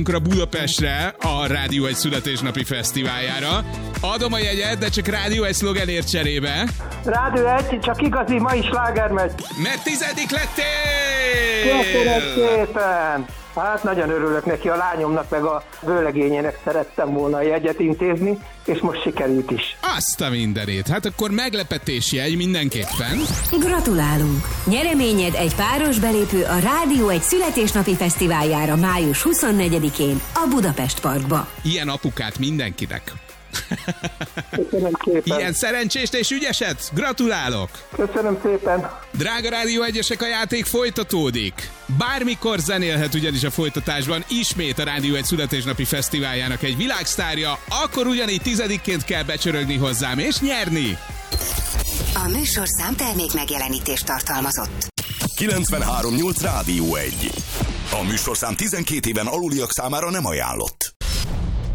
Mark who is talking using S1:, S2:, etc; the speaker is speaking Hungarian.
S1: Budapestre, a Rádió 1 születésnapi fesztiváljára. Adom a jegyet, de csak Rádió 1 szlogenért cserébe.
S2: Rádió 1, csak igazi mai sláger megy.
S1: Mert 10. lettél!
S2: Köszönöm szépen! Hát nagyon örülök neki, a lányomnak meg a vőlegényének szerettem volna a jegyet intézni, és most sikerült is.
S1: Azt a mindenét, hát akkor meglepetés jegy mindenképpen.
S3: Gratulálunk! Nyereményed egy páros belépő a Rádió 1 születésnapi fesztiváljára május 24-én a Budapest Parkba.
S1: Ilyen apukát mindenkinek.
S2: Köszönöm szépen.
S1: Ilyen szerencsést és ügyeset? Gratulálok!
S2: Köszönöm szépen.
S1: Drága Rádió 1-esek, a játék folytatódik. Bármikor zenélhet ugyanis a folytatásban ismét a Rádió 1 születésnapi fesztiváljának egy világsztárja, akkor ugyanígy 10-ként kell becsörögni hozzám és nyerni.
S3: A műsorszám termék megjelenítést tartalmazott.
S4: 93.8 Rádió 1. A műsorszám 12 éven aluliak számára nem ajánlott.